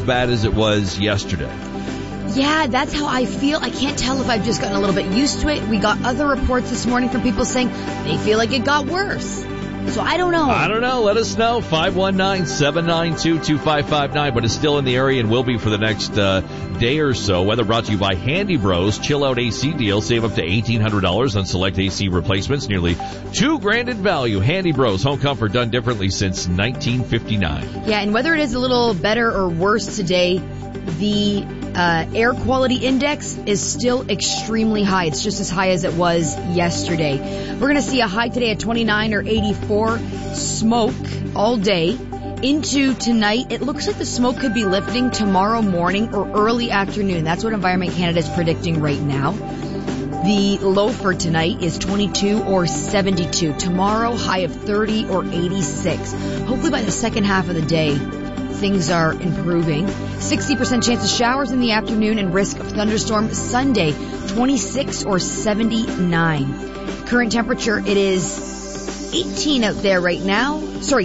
bad as it was yesterday. Yeah, that's how I feel. I can't tell if I've just gotten a little bit used to it. We got other reports this morning from people saying they feel like it got worse. So I don't know. Let us know. 519-792-2559. But it's still in the area and will be for the next day or so. Weather brought to you by Handy Bros. Chill out AC deal. Save up to $1,800 on select AC replacements. Nearly $2,000 in value. Handy Bros. Home comfort done differently since 1959. Yeah, and whether it is a little better or worse today, the air quality index is still extremely high. It's just as high as it was yesterday. We're going to see a high today at 29 or 84. Smoke all day. Into tonight, it looks like the smoke could be lifting tomorrow morning or early afternoon. That's what Environment Canada is predicting right now. The low for tonight is 22 or 72. Tomorrow, high of 30 or 86. Hopefully by the second half of the day, things are improving. 60% chance of showers in the afternoon and risk of thunderstorm Sunday, 26 or 79. Current temperature, it is 17 out there right now,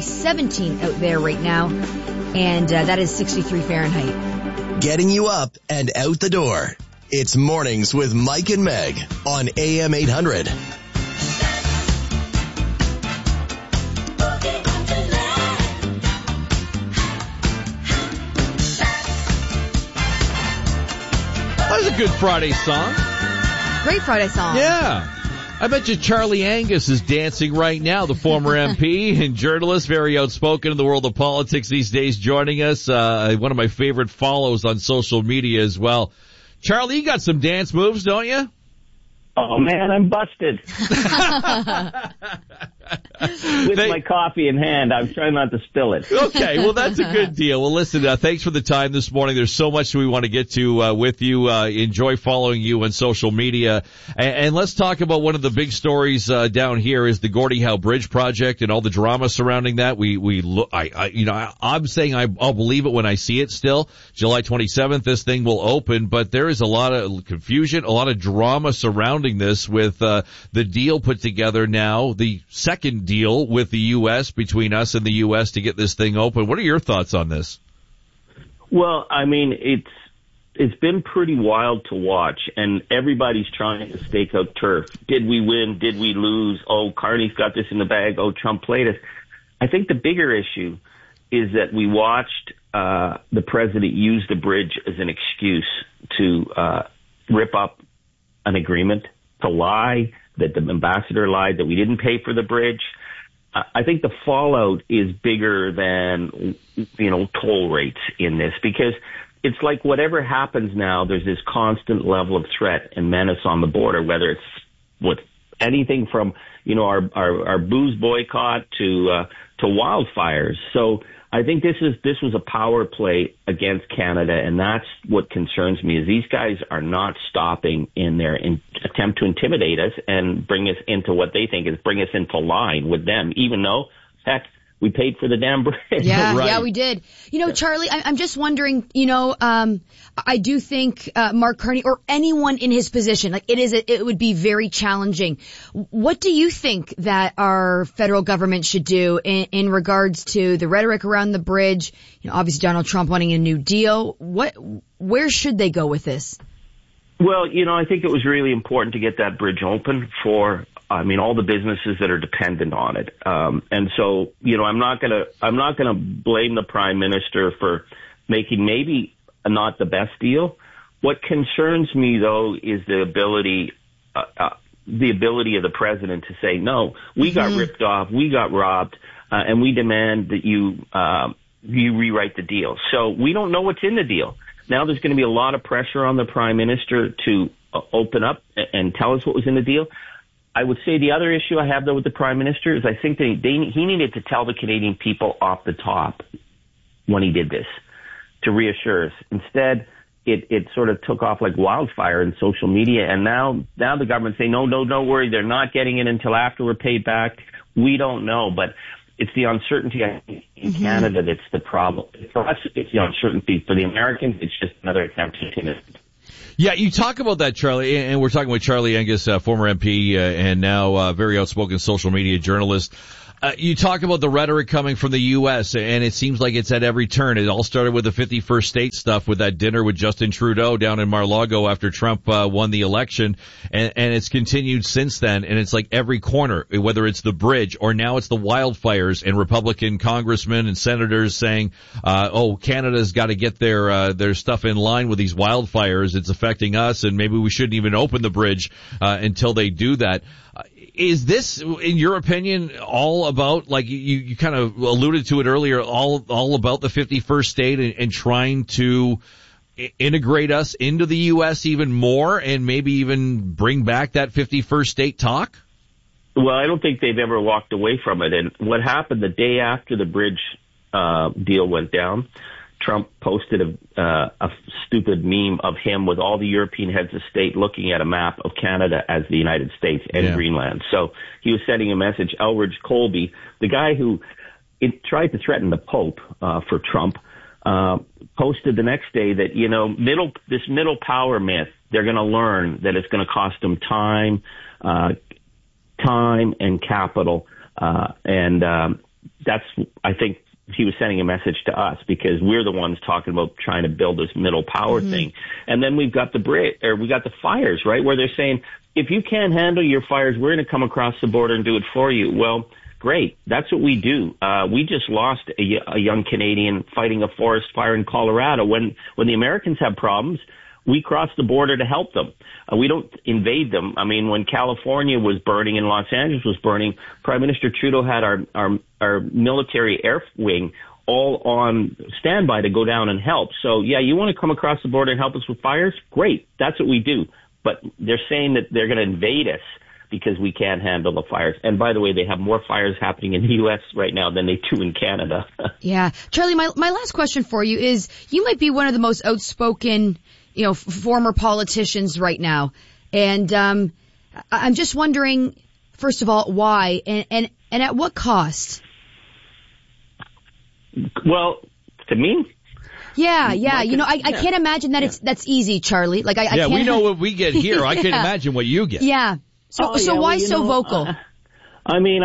and that is 63 Fahrenheit. Getting you up and out the door. It's Mornings with Mike and Meg on AM 800. That was a good Friday song. Great Friday song. Yeah. I bet you Charlie Angus is dancing right now, the former MP and journalist, very outspoken in the world of politics these days, joining us. One of my favorite follows on social media as well. Charlie, you got some dance moves, don't you? Oh, man, I'm busted. With my coffee in hand, I'm trying not to spill it. Okay, well, that's a good deal. Well, listen, thanks for the time this morning. There's so much we want to get to with you. Enjoy following you on social media. And let's talk about one of the big stories down here is the Gordie Howe Bridge project and all the drama surrounding that. I'm saying I'll believe it when I see it still. July 27th, this thing will open, but there is a lot of confusion, a lot of drama surrounding this with the deal put together now, the second deal with the U.S. between us and the U.S. to get this thing open. What are your thoughts on this? Well, I mean, it's been pretty wild to watch, and everybody's trying to stake out turf. Did we win? Did we lose? Oh, Carney's got this in the bag. Oh, Trump played us. I think the bigger issue is that we watched the president use the bridge as an excuse to rip up an agreement, to lie, that the ambassador lied, that we didn't pay for the bridge. I think the fallout is bigger than, toll rates in this, because it's like whatever happens now, there's this constant level of threat and menace on the border, whether it's with anything from, our booze boycott to wildfires. So I think this was a power play against Canada, and that's what concerns me, is these guys are not stopping in their attempt to intimidate us and bring us into what they think is bring us into line with them, even though, heck, we paid for the damn bridge. Yeah, right. Yeah, we did. Charlie, I'm just wondering, I do think Mark Carney or anyone in his position, it would be very challenging. What do you think that our federal government should do in regards to the rhetoric around the bridge? Obviously Donald Trump wanting a new deal. Where should they go with this? Well, I think it was really important to get that bridge open for all the businesses that are dependent on it. And so, I'm not gonna blame the Prime Minister for making maybe not the best deal. What concerns me, though, is the ability of the president to say, no, we got ripped off, we got robbed, and we demand that you rewrite the deal. So we don't know what's in the deal. Now there's going to be a lot of pressure on the Prime Minister to open up and tell us what was in the deal. I would say the other issue I have, though, with the Prime Minister is I think he needed to tell the Canadian people off the top when he did this to reassure us. Instead, it sort of took off like wildfire in social media, and now the government's saying, no, don't worry, they're not getting it until after we're paid back. We don't know, but it's the uncertainty in Canada that's the problem. For us, it's the uncertainty. For the Americans, it's just another attempt to intimidate. Yeah, you talk about that, Charlie, and we're talking with Charlie Angus, former MP and now very outspoken social media journalist. You talk about the rhetoric coming from the U.S., and it seems like it's at every turn. It all started with the 51st state stuff with that dinner with Justin Trudeau down in Mar-a-Lago after Trump won the election, and it's continued since then, and it's like every corner, whether it's the bridge or now it's the wildfires, and Republican congressmen and senators saying, Canada's got to get their stuff in line with these wildfires. It's affecting us, and maybe we shouldn't even open the bridge until they do that. Is this, in your opinion, all about, like you kind of alluded to it earlier, all about the 51st state and trying to integrate us into the U.S. even more and maybe even bring back that 51st state talk? Well, I don't think they've ever walked away from it. And what happened the day after the bridge deal went down, Trump posted a stupid meme of him with all the European heads of state looking at a map of Canada as the United States and Greenland. So he was sending a message. Elridge Colby, the guy who tried to threaten the Pope for Trump, posted the next day that, this middle power myth, they're going to learn that it's going to cost them time and capital. That's, I think, he was sending a message to us because we're the ones talking about trying to build this middle power thing. And then we've got we got the fires, right? Where they're saying, if you can't handle your fires, we're going to come across the border and do it for you. Well, great. That's what we do. We just lost a young Canadian fighting a forest fire in Colorado. When the Americans have problems, we cross the border to help them. We don't invade them. I mean, when California was burning and Los Angeles was burning, Prime Minister Trudeau had our military air wing all on standby to go down and help. So, yeah, you want to come across the border and help us with fires? Great. That's what we do. But they're saying that they're going to invade us because we can't handle the fires. And by the way, they have more fires happening in the U.S. right now than they do in Canada. Yeah. Charlie, my last question for you is, you might be one of the most outspoken former politicians right now. And I'm just wondering, first of all, why and at what cost? Well, to me? Yeah. I can't imagine that that's easy, Charlie. Like I can't. We know what we get here. I can't imagine what you get. Yeah. So why so vocal? I mean,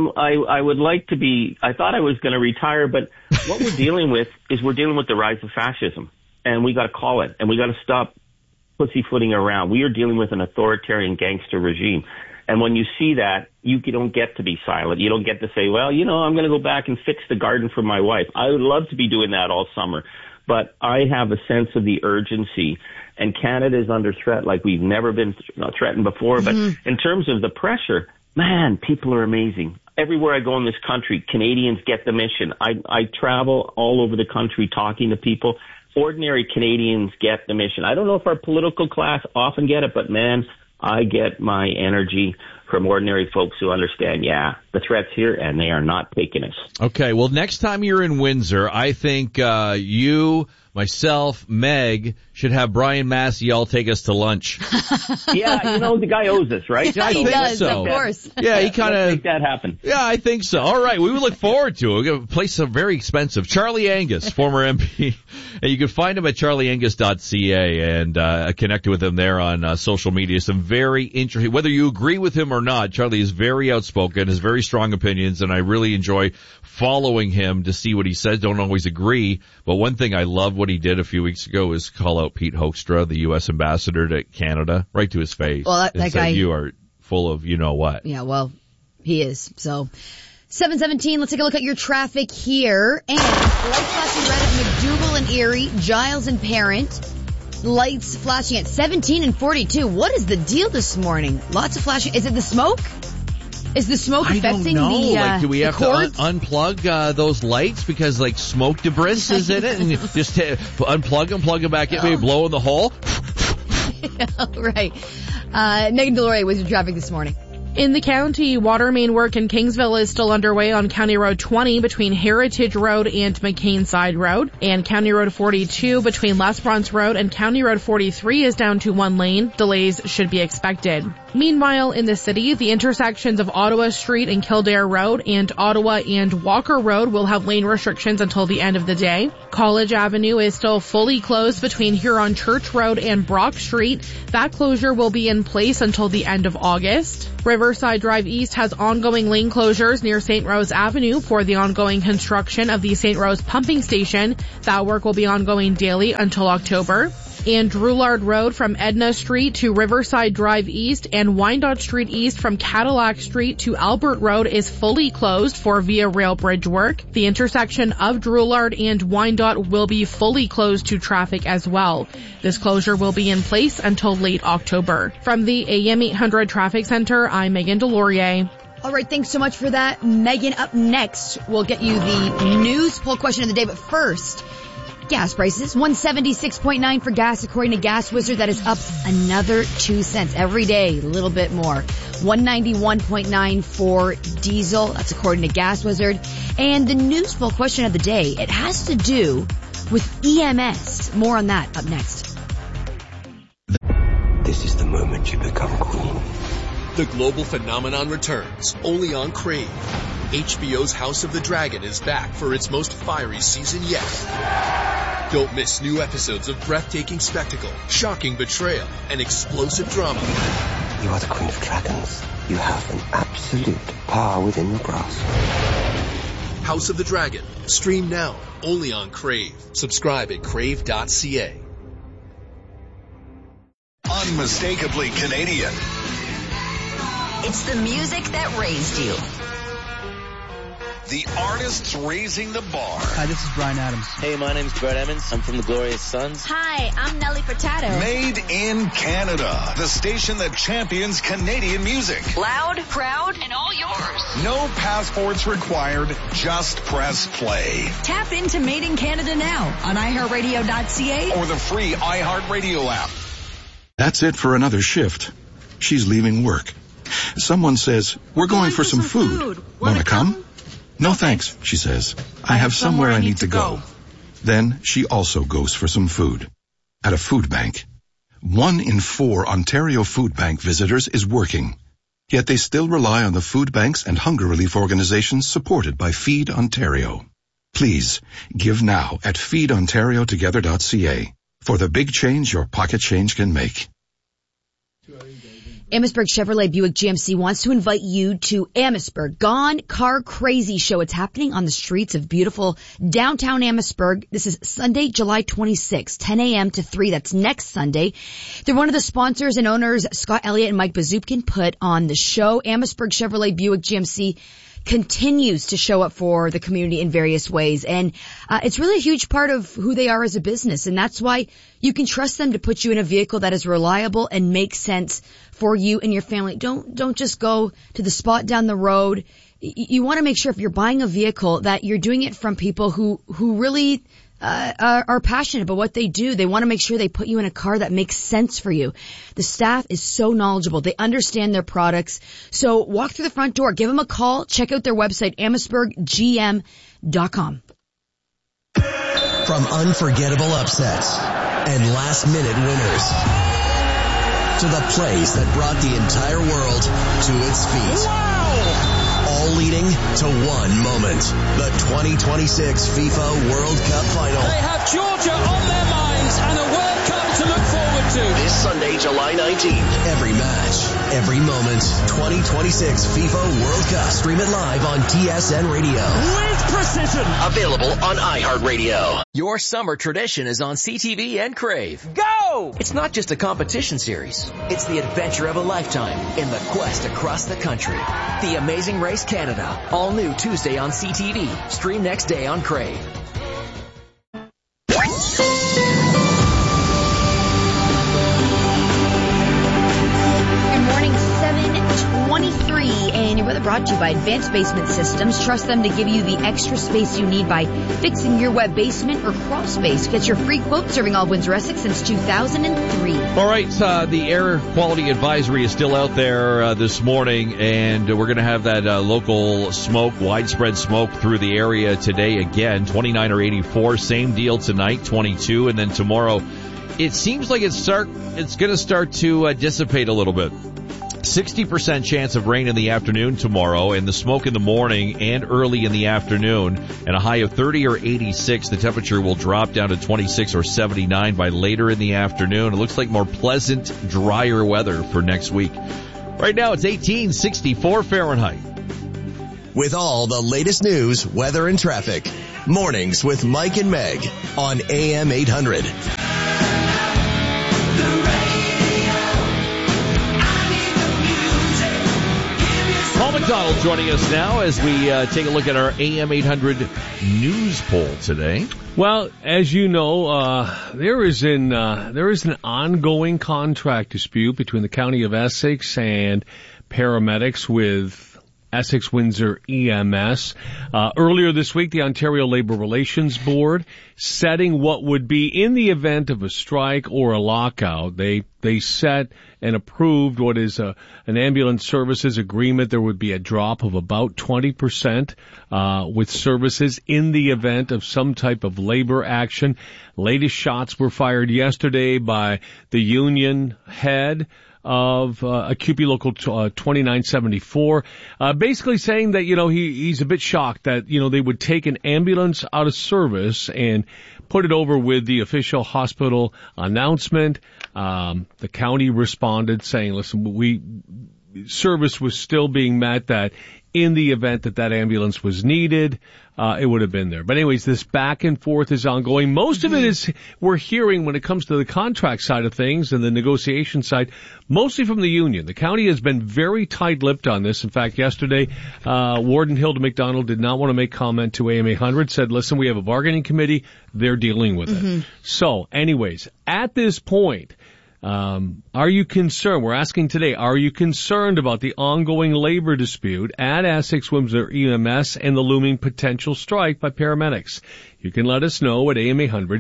I would like to be, I thought I was going to retire, but what we're dealing with is the rise of fascism. And we got to call it, and we got to stop pussyfooting around. We are dealing with an authoritarian gangster regime. And when you see that, you don't get to be silent. You don't get to say, well, I'm going to go back and fix the garden for my wife. I would love to be doing that all summer. But I have a sense of the urgency, and Canada is under threat like we've never been threatened before. But in terms of the pressure, man, people are amazing. Everywhere I go in this country, Canadians get the mission. I travel all over the country talking to people. Ordinary Canadians get the mission. I don't know if our political class often get it, but man, I get my energy from ordinary folks who understand, the threat's here and they are not taking us. Okay, well, next time you're in Windsor, I think you, myself, Meg, should have Brian Massey all take us to lunch. Yeah, the guy owes us, right? Yeah, he does, so. Of course. Yeah, he kind of make that happen. Yeah, I think so. All right, we look forward to it. We're going to play some very expensive. Charlie Angus, former MP. And you can find him at charlieangus.ca and connect with him there on social media. Some very interesting, whether you agree with him or not, Charlie is very outspoken, has very strong opinions, and I really enjoy following him to see what he says. Don't always agree, but one thing I love what he did a few weeks ago is call out Pete Hoekstra, the U.S. ambassador to Canada, right to his face. Well, that guy, you are full of you-know-what. Yeah, well, he is. So, 7:17, let's take a look at your traffic here. And lights flashing red at McDougal and Erie, Giles and Parent. Lights flashing at 17 and 42. What is the deal this morning? Lots of flashing. Is it the smoke? Is the smoke affecting the do we have cords? to unplug those lights because smoke debris is in it, and just unplug them back in, maybe blow in the hole? Right. Megan Delory with your traffic this morning. In the county, water main work in Kingsville is still underway on County Road 20 between Heritage Road and McCain Side Road. And County Road 42 between Les Bronze Road and County Road 43 is down to one lane. Delays should be expected. Meanwhile, in the city, the intersections of Ottawa Street and Kildare Road and Ottawa and Walker Road will have lane restrictions until the end of the day. College Avenue is still fully closed between Huron Church Road and Brock Street. That closure will be in place until the end of August. Riverside Drive East has ongoing lane closures near St. Rose Avenue for the ongoing construction of the St. Rose pumping station. That work will be ongoing daily until October. And Drouillard Road from Edna Street to Riverside Drive East and Wyandotte Street East from Cadillac Street to Albert Road is fully closed for Via Rail Bridge work. The intersection of Drouillard and Wyandotte will be fully closed to traffic as well. This closure will be in place until late October. From the AM 800 Traffic Center, I'm Megan Delorier. All right, thanks so much for that, Megan. Up next, we'll get you the news poll question of the day, but first, gas prices, 176.9 for gas according to Gas Wizard. That is up another 2 cents every day, a little bit more. 191.9 for diesel. That's according to Gas Wizard. And the news poll question of the day, it has to do with EMS. More on that up next. This is the moment you become queen. The global phenomenon returns, only on Crave. HBO's House of the Dragon is back for its most fiery season yet. Don't miss new episodes of breathtaking spectacle, shocking betrayal, and explosive drama. You are the Queen of Dragons. You have an absolute power within your grasp. House of the Dragon. Stream now, only on Crave. Subscribe at crave.ca. Unmistakably Canadian. It's the music that raised you. The artists raising the bar. Hi, this is Bryan Adams. Hey, my name's Brett Emmons. I'm from the Glorious Sons. Hi, I'm Nelly Furtado. Made in Canada. The station that champions Canadian music. Loud, proud, and all yours. No passports required. Just press play. Tap into Made in Canada now on iHeartRadio.ca or the free iHeartRadio app. That's it for another shift. She's leaving work. Someone says, "We're going for some food. Want to come?" "No thanks," she says. "I have somewhere I need to go." Then she also goes for some food. At a food bank. 1 in 4 Ontario Food Bank visitors is working. Yet they still rely on the food banks and hunger relief organizations supported by Feed Ontario. Please, give now at feedontariotogether.ca for the big change your pocket change can make. Amherstburg Chevrolet Buick GMC wants to invite you to Amherstburg Gone Car Crazy Show. It's happening on the streets of beautiful downtown Amherstburg. This is Sunday, July 26th, 10 a.m. to 3. That's next Sunday. They're one of the sponsors and owners, Scott Elliott and Mike Bazupkin, put on the show. Amherstburg Chevrolet Buick GMC continues to show up for the community in various ways. And it's really a huge part of who they are as a business. And that's why you can trust them to put you in a vehicle that is reliable and makes sense for you and your family. Don't just go to the spot down the road. You want to make sure if you're buying a vehicle that you're doing it from people who really are passionate about what they do. They want to make sure they put you in a car that makes sense for you. The staff is so knowledgeable. They understand their products. So walk through the front door, give them a call, check out their website, amherstburggm.com. From unforgettable upsets and last-minute winners to the plays that brought the entire world to its feet. Wow! All leading to one moment. The 2026 FIFA World Cup Final. They have Georgia on their minds and a World Cup to look forward to. This Sunday, July 19th. Every match, every moment. 2026 FIFA World Cup. Stream it live on TSN Radio. With precision. Available on iHeartRadio. Your summer tradition is on CTV and Crave. Go! It's not just a competition series. It's the adventure of a lifetime in the quest across the country. The Amazing Race Canada. All new Tuesday on CTV. Stream next day on Crave. Good morning, 7:23, and your weather brought to you by Advanced Basement Systems. Trust them to give you the extra space you need by fixing your wet basement or crawl space. Get your free quote serving all Windsor Essex since 2003. All right, the air quality advisory is still out there this morning, and we're going to have that local smoke, widespread smoke through the area today again. 29 or 84, same deal tonight, 22, and then tomorrow it seems like it's going to start to dissipate a little bit. 60% chance of rain in the afternoon tomorrow, and the smoke in the morning and early in the afternoon, and a high of 30 or 86. The temperature will drop down to 26 or 79 by later in the afternoon. It looks like more pleasant, drier weather for next week. Right now it's 1864 Fahrenheit. With all the latest news, weather, and traffic. Mornings with Mike and Meg on AM 800. Paul McDonald joining us now as we take a look at our AM 800 news poll today. Well, as you know, there is an ongoing contract dispute between the County of Essex and paramedics with Essex Windsor EMS. Earlier this week, the Ontario Labour Relations Board setting what would be in the event of a strike or a lockout. They set and approved what is an ambulance services agreement. There would be a drop of about 20% with services in the event of some type of labor action. Latest shots were fired yesterday by the union head of CUPE Local 2974, basically saying that, he's a bit shocked that, they would take an ambulance out of service and put it over with the official hospital announcement. The county responded saying, listen, service was still being met, that in the event that ambulance was needed, it would have been there. But anyways, this back and forth is ongoing. Most of it is, we're hearing when it comes to the contract side of things and the negotiation side, mostly from the union. The county has been very tight-lipped on this. In fact, yesterday, Warden Hilda McDonald did not want to make comment to AM 800, said, listen, we have a bargaining committee. They're dealing with it. So anyways, at this point, are you concerned? We're asking today, are you concerned about the ongoing labor dispute at Essex Windsor EMS and the looming potential strike by paramedics? You can let us know at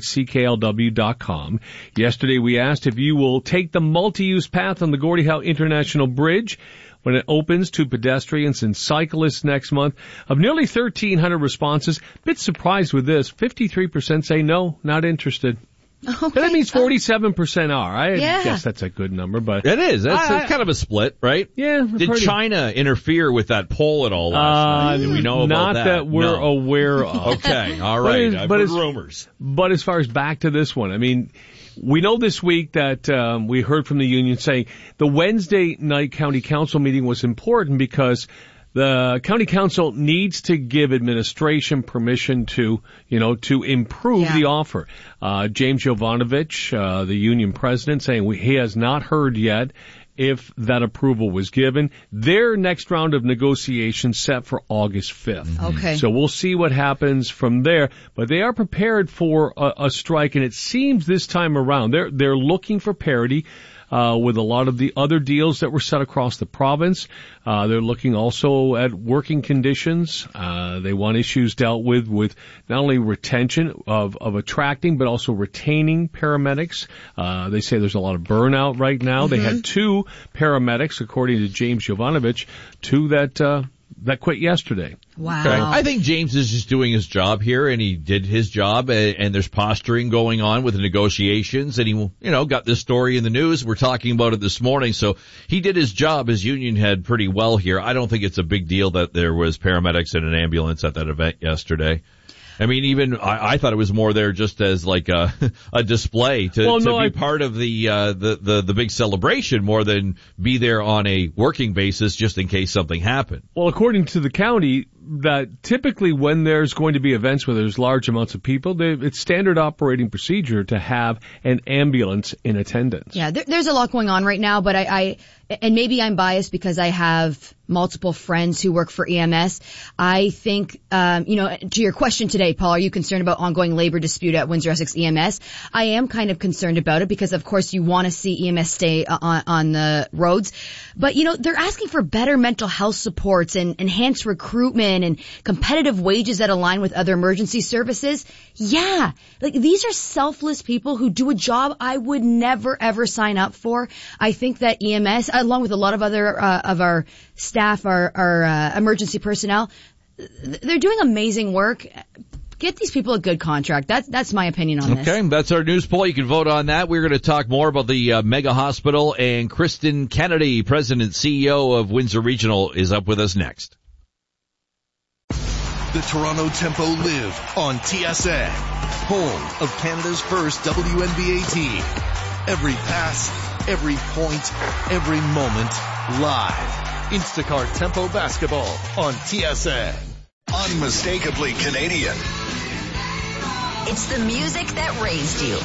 AM800CKLW.com. Yesterday we asked if you will take the multi-use path on the Gordie Howe International Bridge when it opens to pedestrians and cyclists next month. Of nearly 1,300 responses, bit surprised with this, 53% say no, not interested. Okay. That means 47% are. I guess that's a good number, but it is. That's kind of a split, right? Yeah. Did China interfere with that poll at all last night? Do we know about that? Not that we're aware of. Okay, all right. I've heard rumors. But as far as back to this one, I mean, we know this week that we heard from the union saying the Wednesday night county council meeting was important because the county council needs to give administration permission to improve the offer. James Jovanovich, the union president, saying he has not heard yet if that approval was given. Their next round of negotiations set for August 5th. Okay. So we'll see what happens from there. But they are prepared for a strike, and it seems this time around they're looking for parity. With a lot of the other deals that were set across the province. They're looking also at working conditions. They want issues dealt with not only retention of attracting, but also retaining paramedics. They say there's a lot of burnout right now. They had 2 paramedics, according to James Jovanovich, 2 that quit yesterday. Wow. Okay. I think James is just doing his job here, and he did his job, and there's posturing going on with the negotiations, and he, got this story in the news. We're talking about it this morning, so he did his job as union head pretty well here. I don't think it's a big deal that there was paramedics in an ambulance at that event yesterday. I mean, even I thought it was more there just as like a display to be part of the big celebration more than be there on a working basis just in case something happened. Well, according to the county, that typically when there's going to be events where there's large amounts of people, it's standard operating procedure to have an ambulance in attendance. Yeah, there's a lot going on right now, but and maybe I'm biased because I have multiple friends who work for EMS. I think, to your question today, Paul, are you concerned about ongoing labor dispute at Windsor Essex EMS? I am kind of concerned about it because, of course, you want to see EMS stay on the roads. But, they're asking for better mental health supports and enhanced recruitment and competitive wages that align with other emergency services. Yeah, these are selfless people who do a job I would never, ever sign up for. I think that EMS, along with a lot of other of our staff, our emergency personnel, they're doing amazing work. get these people a good contract. That's my opinion on this. Okay, that's our news poll. You can vote on that. We're going to talk more about the mega hospital, and Kristen Kennedy, President CEO of Windsor Regional, is up with us next. The Toronto Tempo live on TSN, home of Canada's first WNBA team. Every pass, every point, every moment, live. Instacart Tempo Basketball on TSN. Unmistakably Canadian. It's the music that raised you.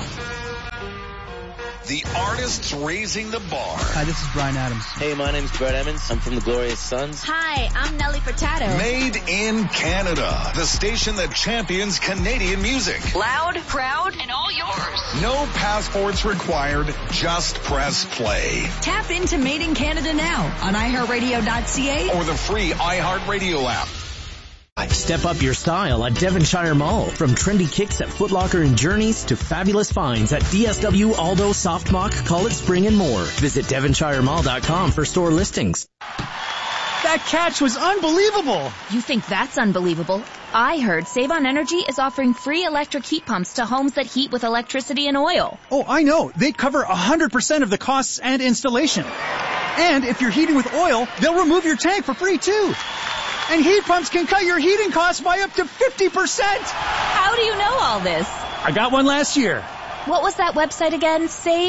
The artists raising the bar. Hi, this is Bryan Adams. Hey, my name's Brett Emmons. I'm from the Glorious Sons. Hi, I'm Nelly Furtado. Made in Canada. The station that champions Canadian music. Loud, proud, and all yours. No passports required. Just press play. Tap into Made in Canada now on iHeartRadio.ca or the free iHeartRadio app. Step up your style at Devonshire Mall. From trendy kicks at Foot Locker and Journeys to fabulous finds at DSW, Aldo, Softmock, College Spring, and more. Visit DevonShireMall.com for store listings. That catch was unbelievable. You think that's unbelievable? I heard Save on Energy is offering free electric heat pumps to homes that heat with electricity and oil. Oh, I know. They cover 100% of the costs and installation. And if you're heating with oil, they'll remove your tank for free too. And heat pumps can cut your heating costs by up to 50%. How do you know all this? I got one last year. What was that website again?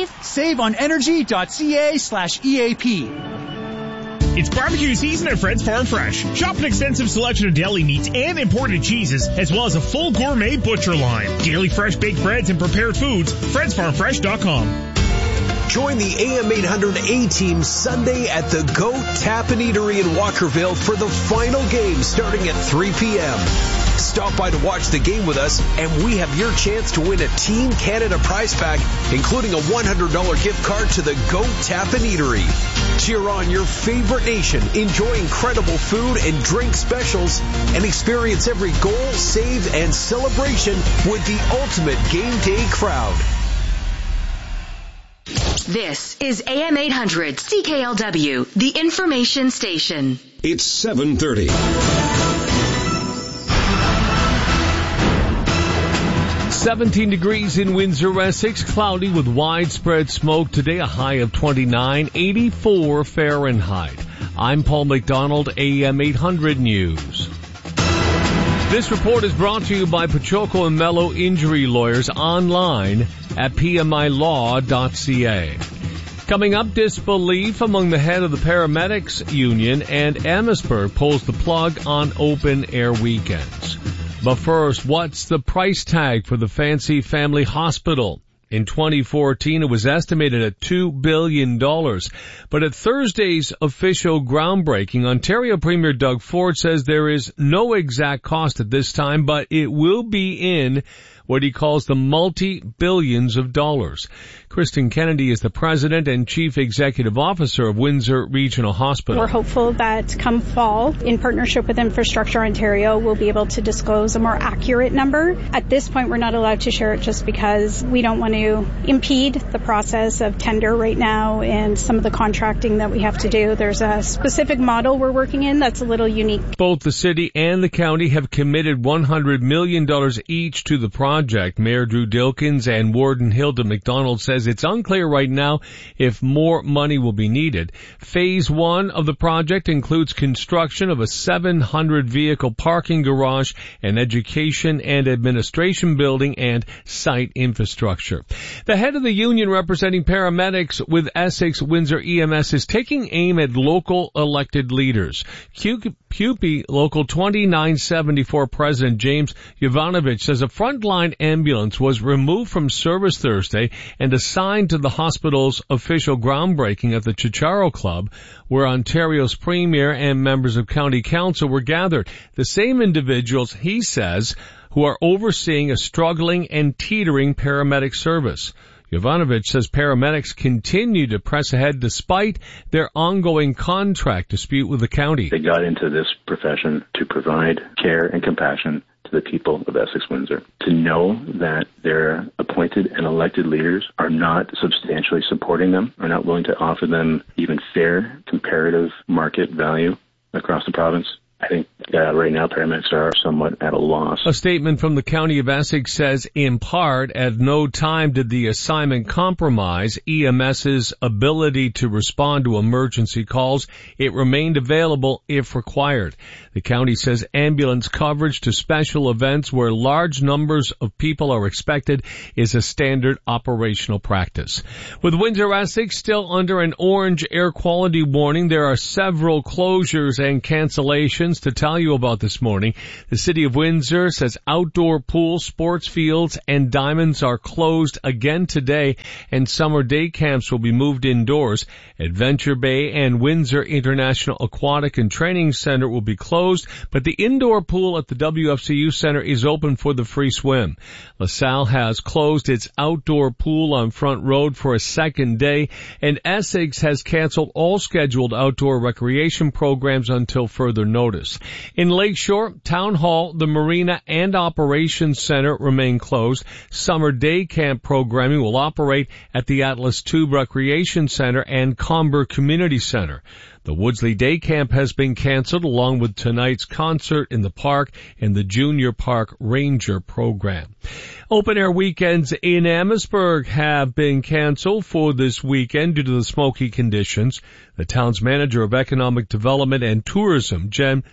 SaveOnEnergy.ca/EAP. It's barbecue season at Fred's Farm Fresh. Shop an extensive selection of deli meats and imported cheeses, as well as a full gourmet butcher line. Daily fresh baked breads and prepared foods. Fred'sFarmFresh.com. Join the AM 800 A-Team Sunday at the Goat Tap and Eatery in Walkerville for the final game starting at 3 p.m. Stop by to watch the game with us, and we have your chance to win a Team Canada prize pack, including a $100 gift card to the Goat Tap and Eatery. Cheer on your favorite nation, enjoy incredible food and drink specials, and experience every goal, save, and celebration with the ultimate game day crowd. This is AM 800 CKLW, the information station. It's 7:30. 17 degrees in Windsor, Essex, cloudy with widespread smoke. Today a high of 29, 84 Fahrenheit. I'm Paul McDonald, AM 800 News. This report is brought to you by Pachoco and Mello Injury Lawyers online at pmilaw.ca. Coming up, disbelief among the head of the paramedics union, and Amherstburg pulls the plug on open-air weekends. But first, what's the price tag for the Fancy Family Hospital? In 2014, it was estimated at $2 billion. But at Thursday's official groundbreaking, Ontario Premier Doug Ford says there is no exact cost at this time, but it will be in what he calls the multi-billions of dollars. Kristen Kennedy is the president and chief executive officer of Windsor Regional Hospital. We're hopeful that come fall, in partnership with Infrastructure Ontario, we'll be able to disclose a more accurate number. At this point, we're not allowed to share it just because we don't want to impede the process of tender right now and some of the contracting that we have to do. There's a specific model we're working in that's a little unique. Both the city and the county have committed $100 million each to the project. Mayor Drew Dilkins and Warden Hilda McDonald says it's unclear right now if more money will be needed. Phase 1 of the project includes construction of a 700-vehicle parking garage, an education and administration building, and site infrastructure. The head of the union representing paramedics with Essex Windsor EMS is taking aim at local elected leaders. CUPE Local 2974 President James Yovanovich says a frontline ambulance was removed from service Thursday and assigned to the hospital's official groundbreaking at the Chicharo Club, where Ontario's Premier and members of County Council were gathered. The same individuals, he says, who are overseeing a struggling and teetering paramedic service. Yovanovich says paramedics continue to press ahead despite their ongoing contract dispute with the county. They got into this profession to provide care and compassion to the people of Essex Windsor. To know that their appointed and elected leaders are not substantially supporting them, are not willing to offer them even fair comparative market value across the province, I think Right now, paramedics are somewhat at a loss. A statement from the County of Essex says, in part, at no time did the assignment compromise EMS's ability to respond to emergency calls. It remained available if required. The county says ambulance coverage to special events where large numbers of people are expected is a standard operational practice. With Windsor, Essex still under an orange air quality warning, there are several closures and cancellations to tell you about this morning. The City of Windsor says outdoor pools, sports fields, and diamonds are closed again today, and summer day camps will be moved indoors. Adventure Bay and Windsor International Aquatic and Training Center will be closed, but the indoor pool at the WFCU Center is open for the free swim. LaSalle has closed its outdoor pool on Front Road for a second day, and Essex has canceled all scheduled outdoor recreation programs until further notice. In Lakeshore, Town Hall, the Marina, and Operations Center remain closed. Summer day camp programming will operate at the Atlas Tube Recreation Center and Comber Community Center. The Woodsley Day Camp has been canceled, along with tonight's concert in the park and the Junior Park Ranger program. Open air weekends in Amherstburg have been canceled for this weekend due to the smoky conditions. The town's manager of economic development and tourism, Jen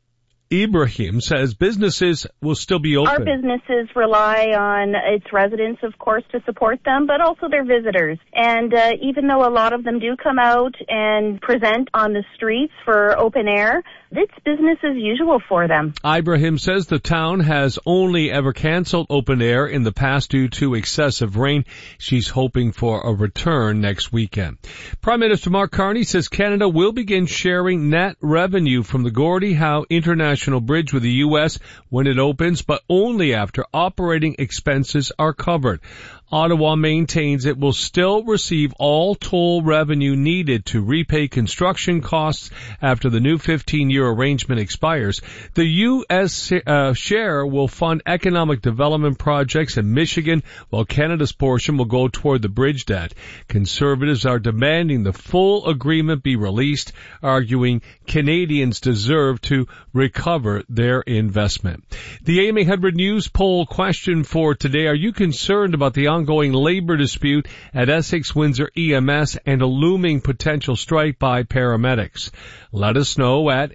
Ibrahim, says businesses will still be open. Our businesses rely on its residents, of course, to support them, but also their visitors. And even though a lot of them do come out and present on the streets for open air, it's business as usual for them. Ibrahim says the town has only ever canceled open air in the past due to excessive rain. She's hoping for a return next weekend. Prime Minister Mark Carney says Canada will begin sharing net revenue from the Gordie Howe International Bridge with the U.S. when it opens, but only after operating expenses are covered. Ottawa maintains it will still receive all toll revenue needed to repay construction costs after the new 15-year arrangement expires. The U.S. share will fund economic development projects in Michigan, while Canada's portion will go toward the bridge debt. Conservatives are demanding the full agreement be released, arguing Canadians deserve to recover their investment. The AM 800 News poll question for today: are you concerned about the ongoing labor dispute at Essex Windsor EMS and a looming potential strike by paramedics? Let us know at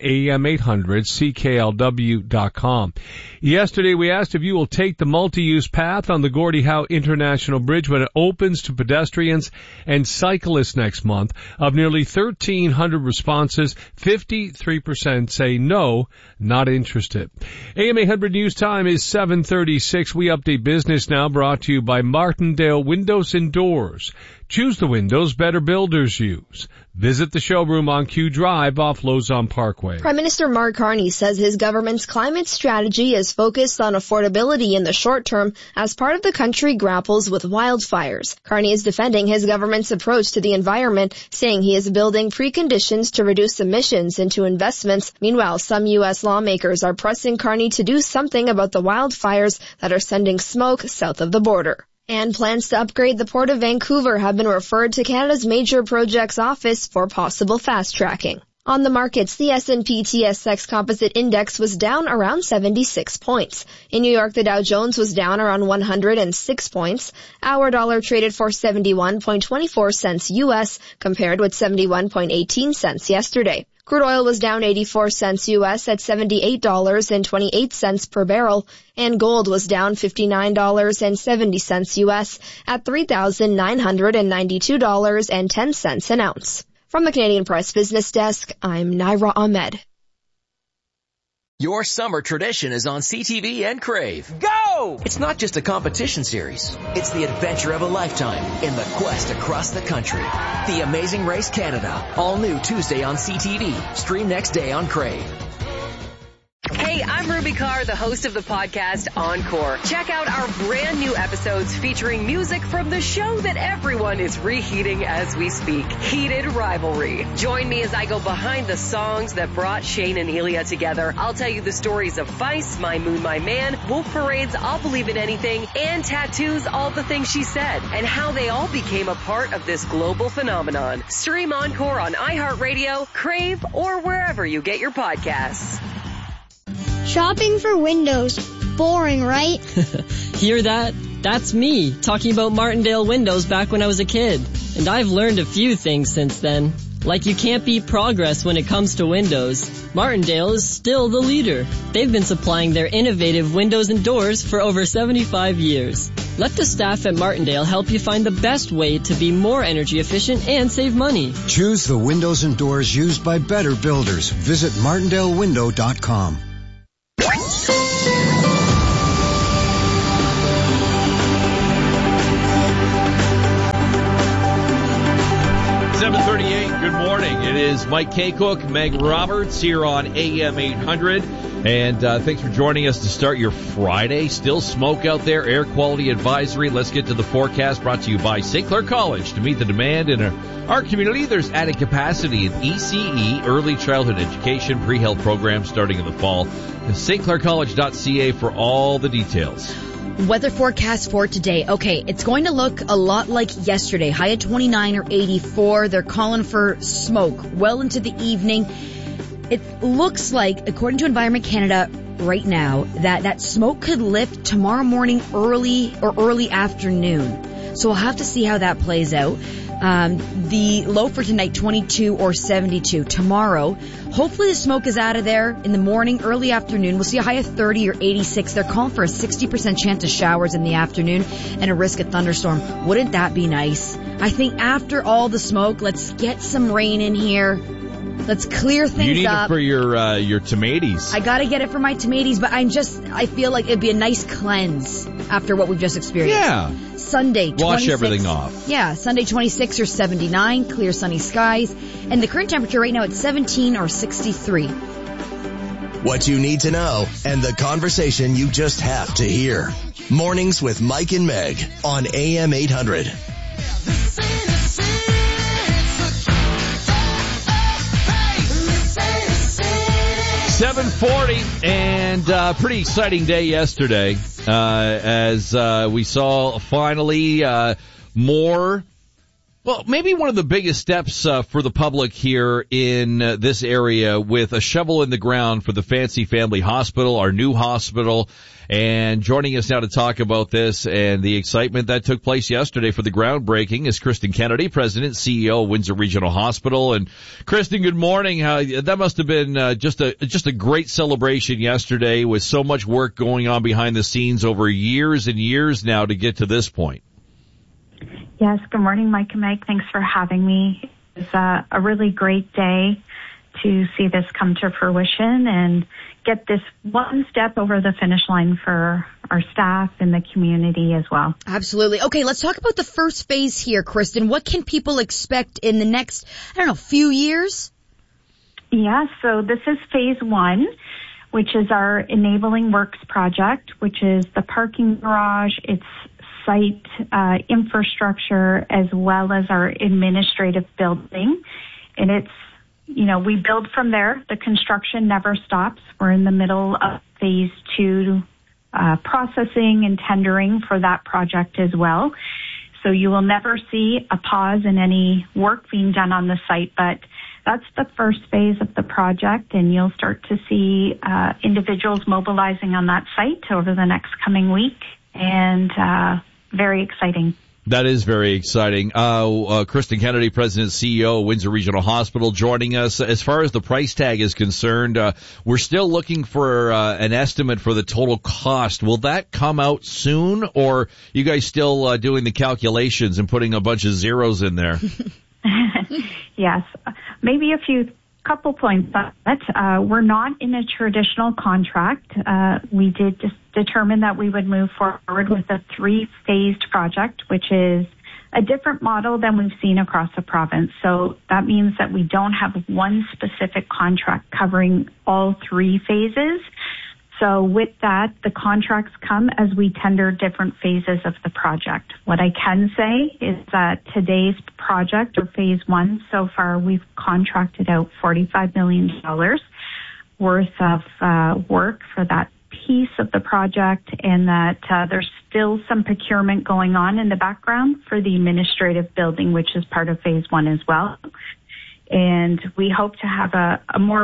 am800CKLW.com. Yesterday we asked if you will take the multi-use path on the Gordie Howe International Bridge when it opens to pedestrians and cyclists next month. Of nearly 1,300 responses, 53% say no, not interested. AM 800 News time is 7:36. We update business now, brought to you by Martindale Windows and Doors. Choose the windows better builders use. Visit the showroom on Q Drive off Lozon Parkway. Prime Minister Mark Carney says his government's climate strategy is focused on affordability in the short term as part of the country grapples with wildfires. Carney is defending his government's approach to the environment, saying he is building preconditions to reduce emissions into investments. Meanwhile, some U.S. lawmakers are pressing Carney to do something about the wildfires that are sending smoke south of the border. And plans to upgrade the Port of Vancouver have been referred to Canada's Major Projects Office for possible fast-tracking. On the markets, the S&P TSX Composite Index was down around 76 points. In New York, the Dow Jones was down around 106 points. Our dollar traded for 71.24 cents U.S. compared with 71.18 cents yesterday. Crude oil was down 84 cents U.S. at $78.28 per barrel, and gold was down $59.70 U.S. at $3,992.10 an ounce. From the Canadian Press Business Desk, I'm Naira Ahmed. Your summer tradition is on CTV and Crave. Go! It's not just a competition series. It's the adventure of a lifetime in the quest across the country. The Amazing Race Canada. All new Tuesday on CTV. Stream next day on Crave. Hey, I'm Ruby Carr, the host of the podcast Encore. Check out our brand new episodes featuring music from the show that everyone is reheating as we speak, Heated Rivalry. Join me as I go behind the songs that brought Shane and Ilya together. I'll tell you the stories of Vice, My Moon, My Man, Wolf Parade's I'll Believe in Anything, and Tattoo's All the Things She Said, and how they all became a part of this global phenomenon. Stream Encore on iHeartRadio, Crave, or wherever you get your podcasts. Shopping for windows. Boring, right? Hear that? That's me talking about Martindale windows back when I was a kid. And I've learned a few things since then. Like you can't beat progress when it comes to windows. Martindale is still the leader. They've been supplying their innovative windows and doors for over 75 years. Let the staff at Martindale help you find the best way to be more energy efficient and save money. Choose the windows and doors used by better builders. Visit martindalewindow.com. 7:38. Good morning. It is Mike Kaycook, Meg Roberts here on AM 800. And thanks for joining us to start your Friday. Still smoke out there, air quality advisory. Let's get to the forecast brought to you by St. Clair College. To meet the demand in our community, there's added capacity in ECE, early childhood education, pre-health programs starting in the fall. stclaircollege.ca for all the details. Weather forecast for today. Okay, it's going to look a lot like yesterday. High at 29 or 84. They're calling for smoke well into the evening. It looks like, according to Environment Canada right now, that smoke could lift tomorrow morning early afternoon. So we'll have to see how that plays out. The low for tonight, 22 or 72. Tomorrow, hopefully the smoke is out of there in the morning, early afternoon. We'll see a high of 30 or 86. They're calling for a 60% chance of showers in the afternoon and a risk of thunderstorm. Wouldn't that be nice? I think after all the smoke, let's get some rain in here. Let's clear things up. You need it for your tomatoes. I gotta get it for my tomatoes, but I feel like it'd be a nice cleanse after what we've just experienced. Yeah. Sunday, 26. Wash everything off. Yeah, Sunday 26 or 79, clear sunny skies. And the current temperature right now at 17 or 63. What you need to know and the conversation you just have to hear. Mornings with Mike and Meg on AM 800. 7:40, and pretty exciting day yesterday as we saw finally maybe one of the biggest steps for the public here in this area with a shovel in the ground for the Fancy Family Hospital, our new hospital. And joining us now to talk about this and the excitement that took place yesterday for the groundbreaking is Kristen Kennedy, President, CEO of Windsor Regional Hospital. And Kristen, good morning. That must have been just a great celebration yesterday with so much work going on behind the scenes over years and years now to get to this point. Yes, good morning, Mike and Meg. Thanks for having me. It's a really great day to see this come to fruition and get this one step over the finish line for our staff and the community as well. Absolutely. Okay, let's talk about the first phase here, Kristen. What can people expect in the next, few years? Yeah, so this is phase one, which is our Enabling Works project, which is the parking garage, its site infrastructure, as well as our administrative building. And it's we build from there. The construction never stops. We're in the middle of phase two processing and tendering for that project as well. So you will never see a pause in any work being done on the site, but that's the first phase of the project, and you'll start to see individuals mobilizing on that site over the next coming week, and very exciting. That is very exciting. Kristen Kennedy, President, CEO of Windsor Regional Hospital, joining us. As far as the price tag is concerned, we're still looking for an estimate for the total cost. Will that come out soon, or you guys still doing the calculations and putting a bunch of zeros in there? Yes, maybe couple points on it. We're not in a traditional contract. We did just determine that we would move forward with a 3-phased project, which is a different model than we've seen across the province. So that means that we don't have one specific contract covering all 3 phases. So with that, the contracts come as we tender different phases of the project. What I can say is that today's project, or phase one, so far we've contracted out $45 million worth of work for that piece of the project, and that there's still some procurement going on in the background for the administrative building, which is part of phase one as well. And we hope to have a more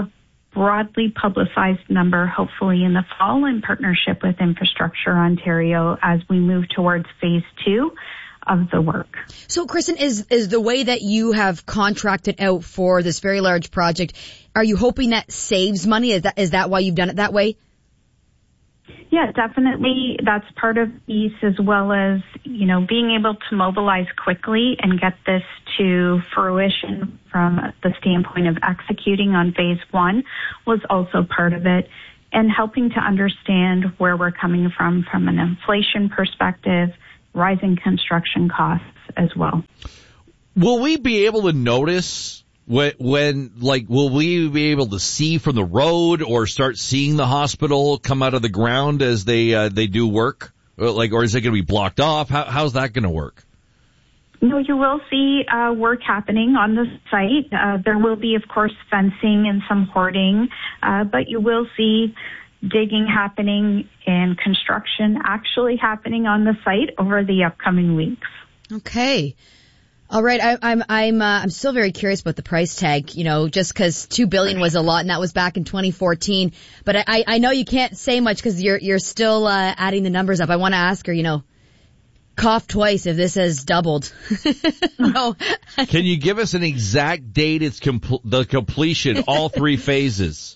broadly publicized number, hopefully in the fall, in partnership with Infrastructure Ontario as we move towards phase 2 of the work. So, Kristen, is the way that you have contracted out for this very large project, are you hoping that saves money? Is that why you've done it that way? Yeah, definitely. That's part of the piece, as well as, being able to mobilize quickly and get this to fruition from the standpoint of executing on phase 1 was also part of it, and helping to understand where we're coming from an inflation perspective, rising construction costs as well. Will we be able to notice when will we be able to see from the road or start seeing the hospital come out of the ground as they do work? Or is it going to be blocked off? How's that going to work? No, you will see work happening on the site. There will be, of course, fencing and some hoarding, but you will see digging happening and construction actually happening on the site over the upcoming weeks. Okay. All right. I'm still very curious about the price tag, just because $2 billion was a lot, and that was back in 2014. But I know you can't say much because you're still adding the numbers up. I want to ask her, cough twice if this has doubled. No. Can you give us an exact date it's the completion, all 3 phases?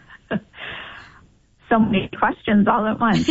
So many questions all at once.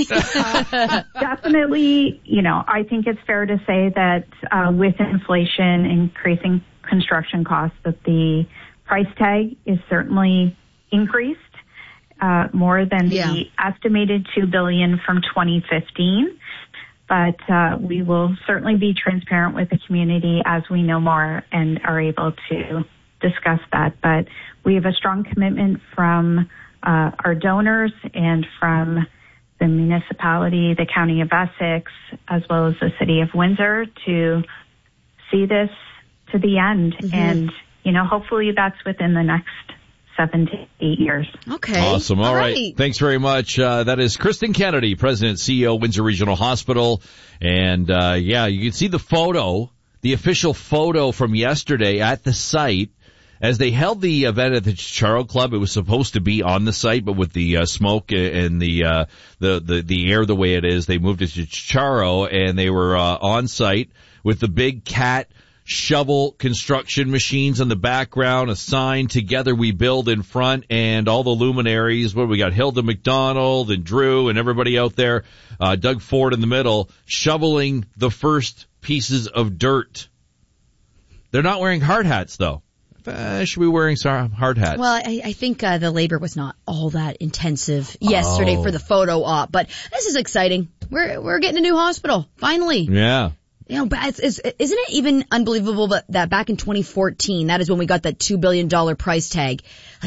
Definitely, I think it's fair to say that with inflation increasing construction costs, that the price tag is certainly increased more than the estimated $2 billion from 2015. But we will certainly be transparent with the community as we know more and are able to discuss that. But we have a strong commitment from our donors and from the municipality, the County of Essex, as well as the City of Windsor to see this to the end. Mm-hmm. And, hopefully that's within the next 7 to 8 years. Okay. Awesome. All right. Thanks very much. That is Kristen Kennedy, President, CEO, Windsor Regional Hospital. And, you can see the photo, the official photo from yesterday at the site. As they held the event at the Chicharo Club, it was supposed to be on the site, but with the smoke and the air the way it is, they moved it to Chicharo, and they were on site with the big cat shovel construction machines in the background, a sign, "Together We Build" in front, and all the luminaries. We got Hilda McDonald and Drew and everybody out there, Doug Ford in the middle, shoveling the first pieces of dirt. They're not wearing hard hats, though. Should be wearing some hard hats. Well, I think the labor was not all that intensive yesterday for the photo op, but this is exciting. We're getting a new hospital finally. Yeah. But isn't it even unbelievable that back in 2014, that is when we got that $2 billion price tag.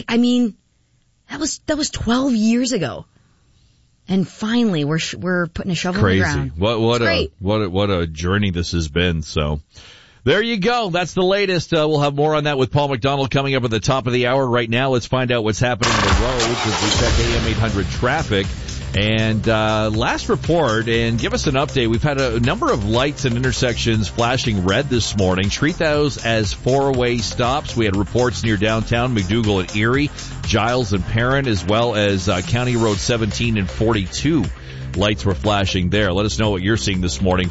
That was 12 years ago. And finally we're putting a shovel in the ground. What a journey this has been. So there you go. That's the latest. We'll have more on that with Paul McDonald coming up at the top of the hour. Right now, let's find out what's happening on the roads as we check AM 800 traffic. And last report, and give us an update. We've had a number of lights and intersections flashing red this morning. Treat those as 4-way stops. We had reports near downtown McDougall and Erie, Giles and Perrin, as well as County Road 17 and 42. Lights were flashing there. Let us know what you're seeing this morning.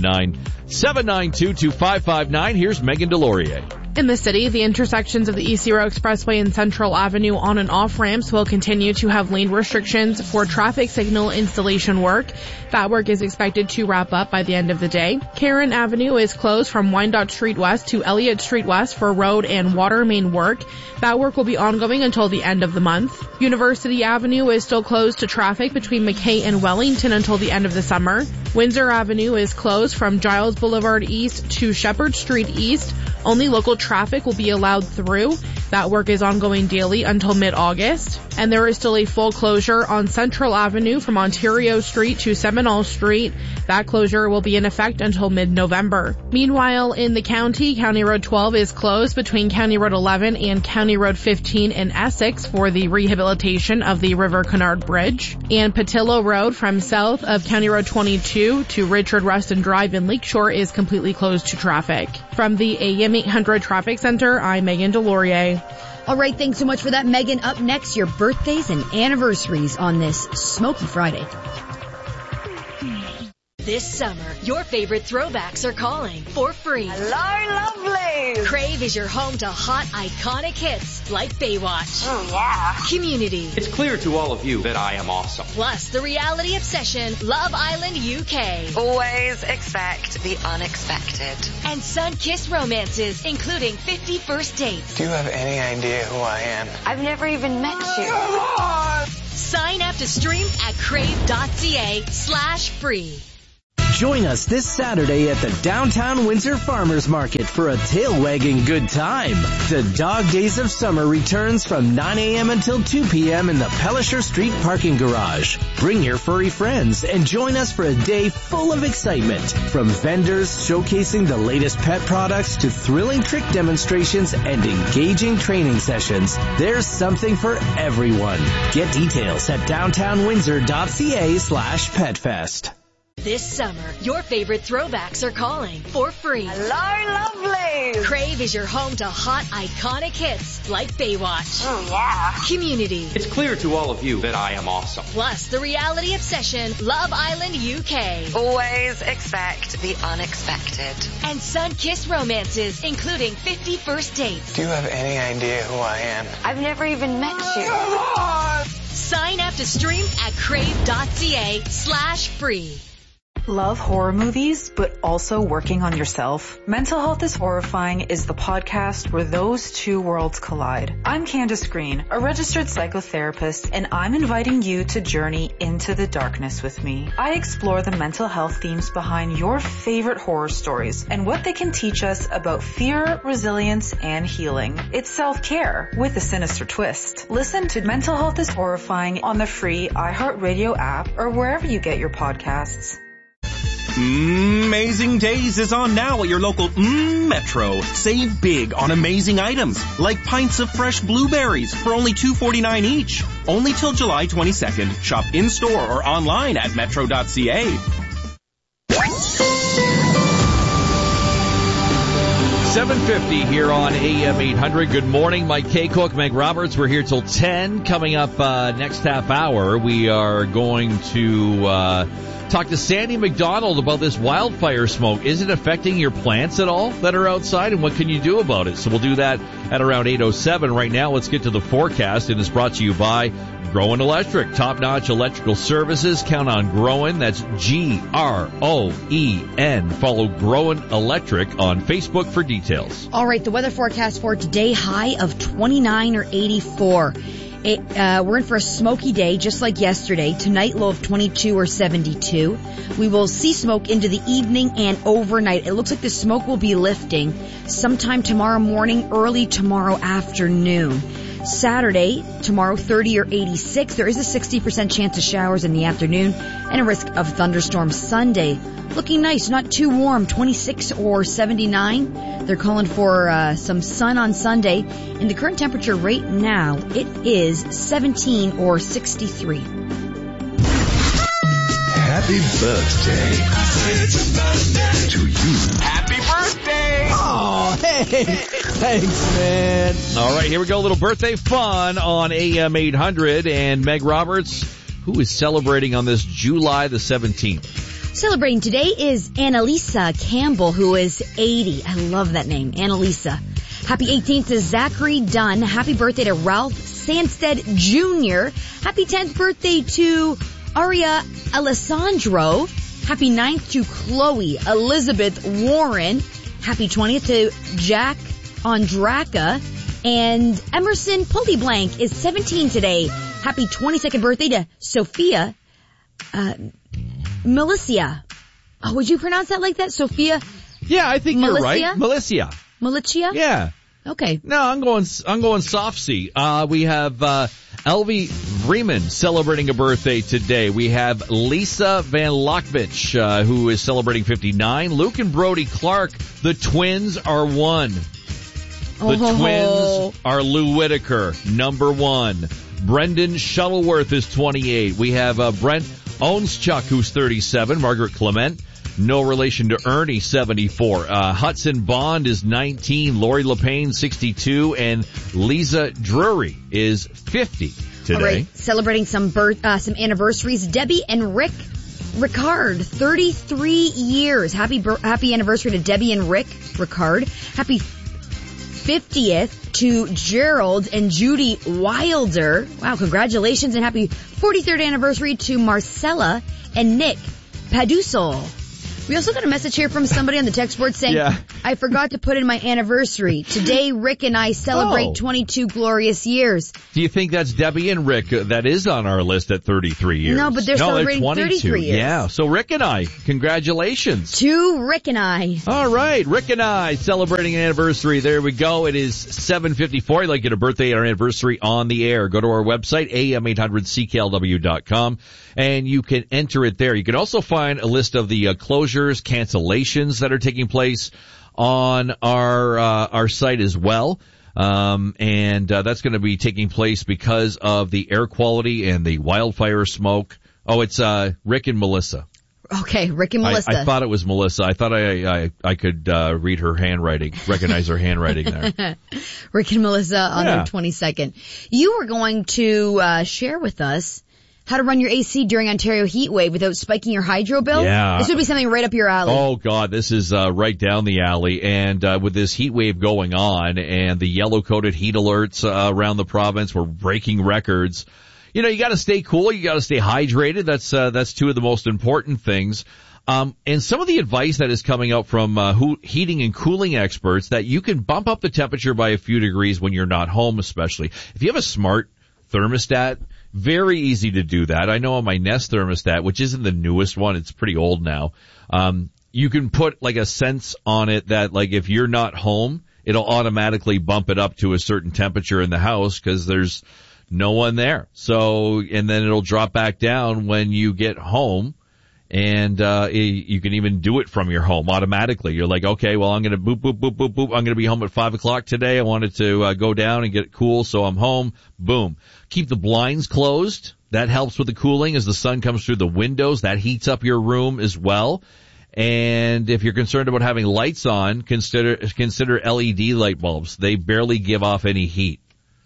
519-792-2559. Here's Megan Delorier. In the city, the intersections of the East Zero Expressway and Central Avenue on and off ramps will continue to have lane restrictions for traffic signal installation work. That work is expected to wrap up by the end of the day. Karen Avenue is closed from Wyandotte Street West to Elliott Street West for road and water main work. That work will be ongoing until the end of the month. University Avenue is still closed to traffic between McKay and Wellington until the end of the summer. Windsor Avenue is closed from Giles Boulevard East to Shepherd Street East. Only local traffic will be allowed through. That work is ongoing daily until mid-August. And there is still a full closure on Central Avenue from Ontario Street to Seminole Street. That closure will be in effect until mid-November. Meanwhile, in the county, County Road 12 is closed between County Road 11 and County Road 15 in Essex for the rehabilitation of the River Canard Bridge. And Patillo Road from south of County Road 22 to Richard Rustin Drive in Lakeshore is completely closed to traffic. From the AM 800 Traffic Center, I'm Megan Delorier. All right, thanks so much for that, Megan. Up next, your birthdays and anniversaries on this Smoky Friday. This summer, your favorite throwbacks are calling for free. Hello, lovely! Crave is your home to hot, iconic hits like Baywatch. Oh, yeah. Community. It's clear to all of you that I am awesome. Plus, the reality obsession, Love Island UK. Always expect the unexpected. And sun-kissed romances, including 50 First Dates. Do you have any idea who I am? I've never even met you. Sign up to stream at crave.ca/free. Join us this Saturday at the Downtown Windsor Farmers Market for a tail-wagging good time. The Dog Days of Summer returns from 9 a.m. until 2 p.m. in the Pelisher Street parking garage. Bring your furry friends and join us for a day full of excitement. From vendors showcasing the latest pet products to thrilling trick demonstrations and engaging training sessions, there's something for everyone. Get details at downtownwindsor.ca/petfest. This summer, your favorite throwbacks are calling for free. Hello, lovely! Crave is your home to hot, iconic hits like Baywatch. Oh, yeah. Community. It's clear to all of you that I am awesome. Plus, the reality obsession, Love Island UK. Always expect the unexpected. And sun-kissed romances, including 50 First Dates. Do you have any idea who I am? I've never even met you. Sign up to stream at crave.ca/free. Love horror movies, but also working on yourself? Mental Health is Horrifying is the podcast where those two worlds collide. I'm Candace Green, a registered psychotherapist, and I'm inviting you to journey into the darkness with me. I explore the mental health themes behind your favorite horror stories and what they can teach us about fear, resilience, and healing. It's self-care with a sinister twist. Listen to Mental Health is Horrifying on the free iHeartRadio app or wherever you get your podcasts. Amazing Days is on now at your local Metro. Save big on amazing items like pints of fresh blueberries for only $2.49 each. Only till July 22nd. Shop in-store or online at metro.ca. 7:50 here on AM 800. Good morning, Mike K. Cook, Meg Roberts. We're here till 10. Coming up next half hour, we are going to talk to Sandy McDonald about this wildfire smoke. Is it affecting your plants at all that are outside, and what can you do about it? So we'll do that at around 8:07. Right now, let's get to the forecast, and it's brought to you by Groen Electric. Top-notch electrical services. Count on Groen. That's Groen. Follow Groen Electric on Facebook for details. All right, the weather forecast for today, high of 29 or 84. We're in for a smoky day, just like yesterday. Tonight, low of 22 or 72. We will see smoke into the evening and overnight. It looks like the smoke will be lifting sometime tomorrow morning, early tomorrow afternoon. Saturday, tomorrow, 30 or 86. There is a 60% chance of showers in the afternoon and a risk of thunderstorms. Sunday, looking nice, not too warm, 26 or 79. They're calling for some sun on Sunday. And the current temperature right now, it is 17 or 63. Happy birthday to you. Happy birthday! Oh, hey, thanks, man. All right, here we go. A little birthday fun on AM 800. And Meg Roberts, who is celebrating on this July the 17th? Celebrating today is Annalisa Campbell, who is 80. I love that name, Annalisa. Happy 18th to Zachary Dunn. Happy birthday to Ralph Sanstead Jr. Happy 10th birthday to Aria Alessandro. Happy 9th to Chloe Elizabeth Warren. Happy 20th to Jack Ondraka. And Emerson Pullyblank is 17 today. Happy 22nd birthday to Sophia Milicia. Oh, would you pronounce that like that? Sophia? Yeah, I think you're right. Milicia. Milicia? Yeah. Okay. No, I'm going soft C. We have Elvie Vreeman celebrating a birthday today. We have Lisa Van Lockvich, who is celebrating 59. Luke and Brody Clark, the twins, are 1. The twins are Lou Whitaker, number 1. Brendan Shuttleworth is 28. We have Brent Ownschuk, who's 37. Margaret Clement. No relation to Ernie, 74. Hudson Bond is 19. Lori LePain, 62. And Lisa Drury is 50 today. All right, celebrating some anniversaries. Debbie and Rick Ricard, 33 years. Happy anniversary to Debbie and Rick Ricard. Happy 50th to Gerald and Judy Wilder. Wow, congratulations, and happy 43rd anniversary to Marcella and Nick Padusol. We also got a message here from somebody on the text board saying, I forgot to put in my anniversary. Today, Rick and I celebrate 22 glorious years. Do you think that's Debbie and Rick that is on our list at 33 years? No, but they're celebrating 33 years. Yeah, so Rick and I, congratulations. To Rick and I. All right, Rick and I celebrating an anniversary. There we go. It is 7:54. You'd like to get a birthday or anniversary on the air. Go to our website, am800cklw.com, and you can enter it there. You can also find a list of the closures, cancellations that are taking place on our site as well. And that's going to be taking place because of the air quality and the wildfire smoke. Oh, it's Rick and Melissa. Okay, Rick and Melissa. I thought it was Melissa. I thought I could read her handwriting, recognize her handwriting there. Rick and Melissa on their 22nd. You were going to share with us how to run your AC during Ontario heat wave without spiking your hydro bill. Yeah. This would be something right up your alley. Oh God, this is right down the alley. And with this heat wave going on and the yellow-coated heat alerts around the province, we're breaking records. You know, you got to stay cool. You got to stay hydrated. That's two of the most important things. And some of the advice that is coming out from heating and cooling experts that you can bump up the temperature by a few degrees when you're not home, especially if you have a smart thermostat. Very easy to do that. I know on my Nest thermostat, which isn't the newest one, it's pretty old now. You can put like a sense on it that like if you're not home, it'll automatically bump it up to a certain temperature in the house because there's no one there. So, and then it'll drop back down when you get home. And you can even do it from your home automatically. You're like, okay, well, I'm going to boop, boop, boop, boop, boop. I'm going to be home at 5 o'clock today. I wanted to go down and get cool, so I'm home. Boom. Keep the blinds closed. That helps with the cooling as the sun comes through the windows. That heats up your room as well. And if you're concerned about having lights on, consider LED light bulbs. They barely give off any heat.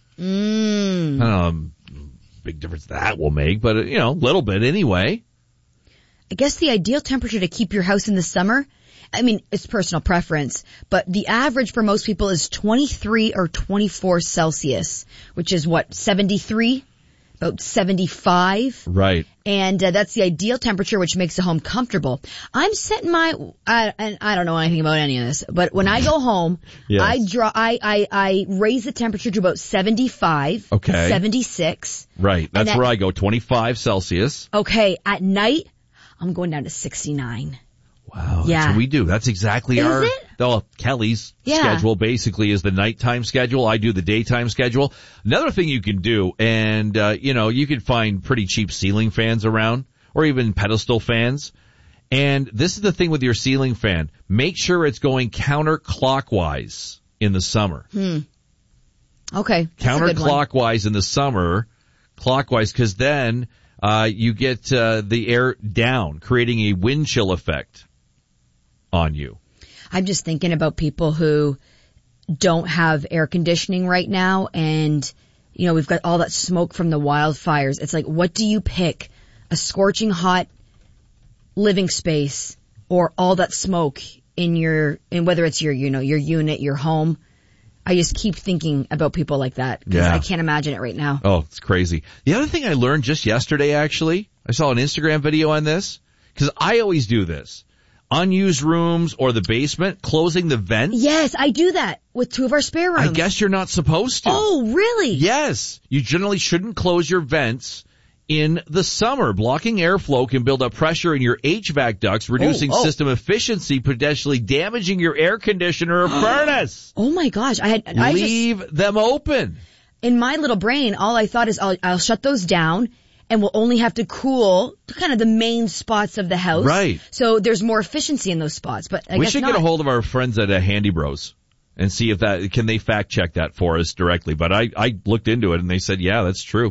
Big difference that will make, but a little bit anyway. I guess the ideal temperature to keep your house in the summer, I mean, it's personal preference, but the average for most people is 23 or 24 Celsius, which is what, 73? About 75? Right. And that's the ideal temperature, which makes the home comfortable. I'm setting and I don't know anything about any of this, but when I go home, yes. I raise the temperature to about 75, 76. Right. That's where I go, 25 Celsius. Okay. At night, I'm going down to 69. Wow. Yeah. That's what we do. That's exactly Kelly's schedule basically is the nighttime schedule. I do the daytime schedule. Another thing you can do, and, you can find pretty cheap ceiling fans around or even pedestal fans. And this is the thing with your ceiling fan. Make sure it's going counterclockwise in the summer. Okay. Counterclockwise in the summer, clockwise, because then you get the air down, creating a wind chill effect on you. I'm just thinking about people who don't have air conditioning right now, and we've got all that smoke from the wildfires. It's like, what do you pick? A scorching hot living space or all that smoke in whether it's your unit, your home? I just keep thinking about people like that because I can't imagine it right now. Oh, it's crazy. The other thing I learned just yesterday, actually, I saw an Instagram video on this because I always do this. Unused rooms or the basement, closing the vents. Yes, I do that with two of our spare rooms. I guess you're not supposed to. Oh, really? Yes. You generally shouldn't close your vents in the summer. Blocking airflow can build up pressure in your HVAC ducts, reducing system efficiency, potentially damaging your air conditioner or furnace. Oh my gosh. Leave them open. In my little brain, all I thought is I'll shut those down and we'll only have to cool kind of the main spots of the house. Right. So there's more efficiency in those spots, but I we guess should not. Get a hold of our friends at Handy Bros and see if can they fact check that for us directly. But I looked into it and they said, yeah, that's true.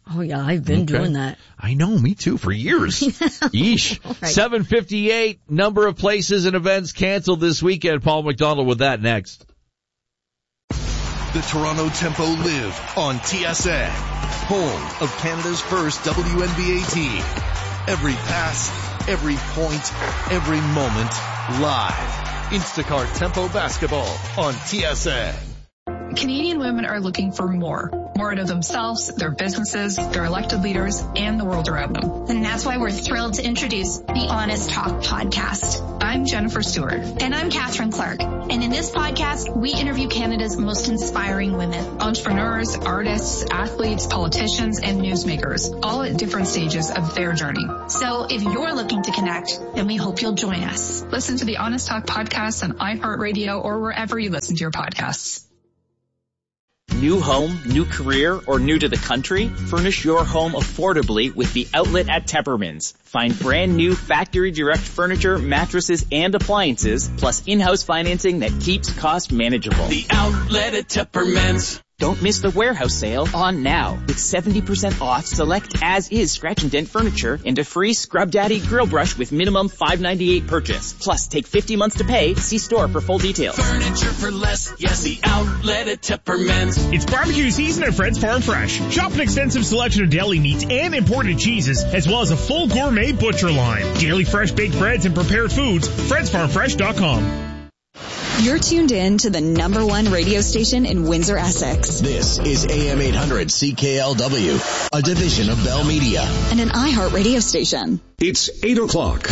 Oh yeah, I've been doing that. I know, me too, for years. Yeesh. Right. 7:58, number of places and events canceled this weekend. Paul McDonald with that next. The Toronto Tempo live on TSN, home of Canada's first WNBA team. Every pass, every point, every moment, live. Instacart Tempo Basketball on TSN. Canadian women are looking for more out of themselves, their businesses, their elected leaders, and the world around them. And that's why we're thrilled to introduce the Honest Talk podcast. I'm Jennifer Stewart. And I'm Catherine Clark. And in this podcast, we interview Canada's most inspiring women. Entrepreneurs, artists, athletes, politicians, and newsmakers, all at different stages of their journey. So if you're looking to connect, then we hope you'll join us. Listen to the Honest Talk podcast on iHeartRadio or wherever you listen to your podcasts. New home, new career, or new to the country? Furnish your home affordably with The Outlet at Tepperman's. Find brand new factory direct furniture, mattresses, and appliances, plus in-house financing that keeps costs manageable. The Outlet at Tepperman's. Don't miss the warehouse sale on now with 70% off select as-is scratch and dent furniture and a free Scrub Daddy grill brush with minimum $5.98 purchase. Plus, take 50 months to pay. See store for full details. Furniture for less. Yes, The Outlet at Tepperman's. It's barbecue season at Fred's Farm Fresh. Shop an extensive selection of deli meats and imported cheeses, as well as a full gourmet butcher line. Daily fresh baked breads and prepared foods. Fred'sFarmFresh.com. You're tuned in to the number one radio station in Windsor, Essex. This is AM 800 CKLW, a division of Bell Media. And an iHeart radio station. It's 8 o'clock.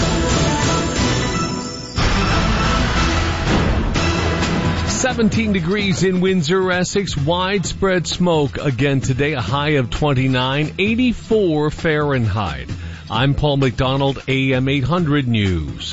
17 degrees in Windsor, Essex. Widespread smoke again today, a high of 29, 84 Fahrenheit. I'm Paul McDonald, AM 800 News.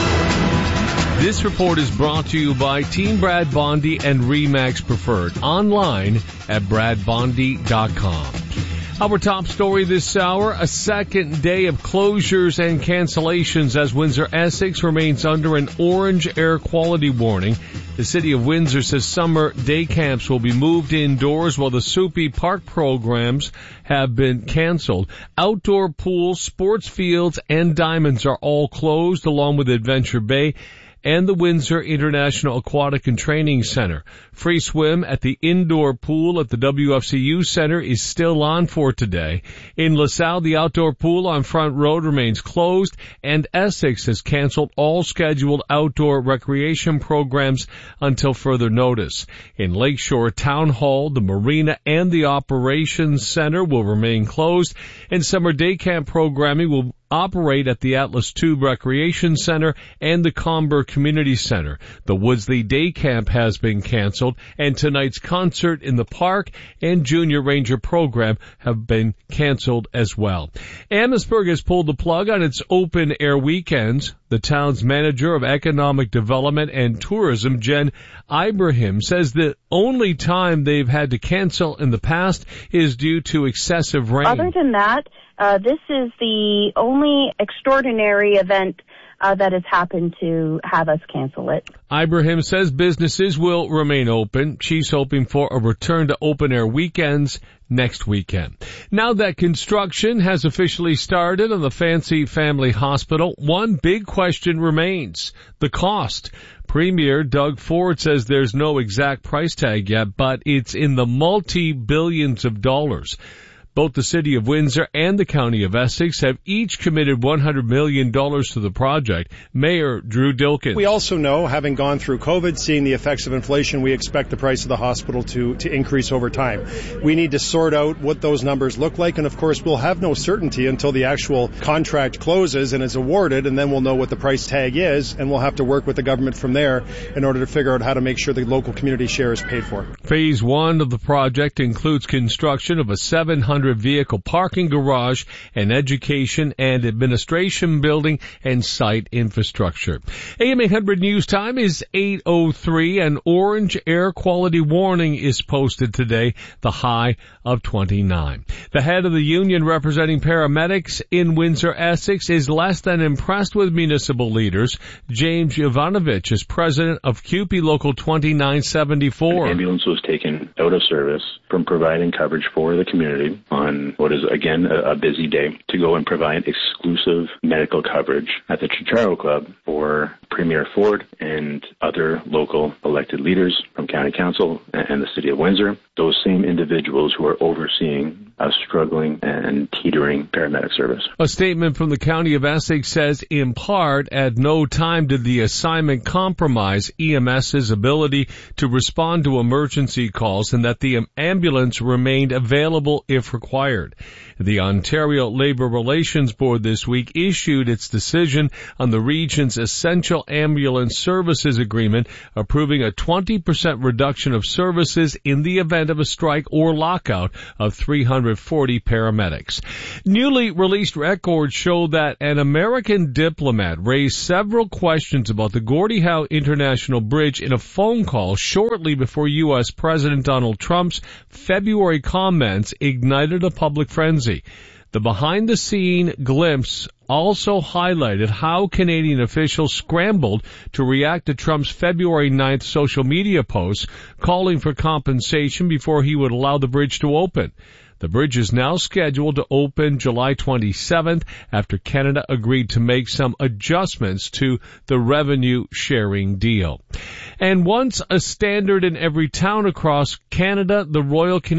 This report is brought to you by Team Brad Bondi and RE/MAX Preferred, online at bradbondi.com. Our top story this hour, a second day of closures and cancellations as Windsor, Essex remains under an orange air quality warning. The city of Windsor says summer day camps will be moved indoors while the Soupy Park programs have been canceled. Outdoor pools, sports fields, and diamonds are all closed along with Adventure Bay and the Windsor International Aquatic and Training Center. Free swim at the indoor pool at the WFCU Center is still on for today. In LaSalle, the outdoor pool on Front Road remains closed, and Essex has canceled all scheduled outdoor recreation programs until further notice. In Lakeshore Town Hall, the Marina and the Operations Center will remain closed, and summer day camp programming will operate at the Atlas Tube Recreation Center and the Comber Community Center. The Woodsley Day Camp has been canceled, and tonight's concert in the park and Junior Ranger program have been canceled as well. Amherstburg has pulled the plug on its open-air weekends. The town's manager of economic development and tourism, Jen Ibrahim, says the only time they've had to cancel in the past is due to excessive rain. Other than that, this is the only extraordinary event that has happened to have us cancel it. Ibrahim says businesses will remain open. She's hoping for a return to open-air weekends next weekend. Now that construction has officially started on the Fancy Family Hospital, one big question remains: the cost. Premier Doug Ford says there's no exact price tag yet, but it's in the multi-billions of dollars. Both the City of Windsor and the County of Essex have each committed $100 million to the project. Mayor Drew Dilkins. We also know, having gone through COVID, seeing the effects of inflation, we expect the price of the hospital to increase over time. We need to sort out what those numbers look like, and of course we'll have no certainty until the actual contract closes and is awarded, and then we'll know what the price tag is, and we'll have to work with the government from there in order to figure out how to make sure the local community share is paid for. Phase 1 of the project includes construction of a 700-vehicle parking garage, an education and administration building, and site infrastructure. AM 800 News Time is 8:03. An orange air quality warning is posted today, the high of 29. The head of the union representing paramedics in Windsor, Essex, is less than impressed with municipal leaders. James Jovanovich is president of CUPE Local 2974. An ambulance was was taken out of service from providing coverage for the community on what is, again, a busy day to go and provide exclusive medical coverage at the Chicharro Club for Premier Ford and other local elected leaders from County Council and the City of Windsor, those same individuals who are overseeing a struggling and teetering paramedic service. A statement from the County of Essex says, in part, at no time did the assignment compromise EMS's ability to respond to emergency calls and that the ambulance remained available if required. The Ontario Labour Relations Board this week issued its decision on the region's Essential Ambulance Services Agreement, approving a 20% reduction of services in the event of a strike or lockout of 340 paramedics. Newly released records show that an American diplomat raised several questions about the Gordie Howe International Bridge in a phone call shortly before U.S. President Donald Trump's February comments ignited a public frenzy. The behind-the-scene glimpse also highlighted how Canadian officials scrambled to react to Trump's February 9th social media posts calling for compensation before he would allow the bridge to open. The bridge is now scheduled to open July 27th after Canada agreed to make some adjustments to the revenue-sharing deal. And once a standard in every town across Canada, the Royal Canadian